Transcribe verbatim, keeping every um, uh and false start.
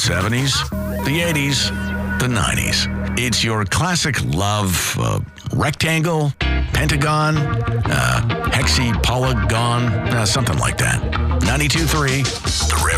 seventies, the eighties, the nineties. It's your classic love uh, rectangle, pentagon, uh, hexapolygon, uh, something like that. ninety-two point three, The River.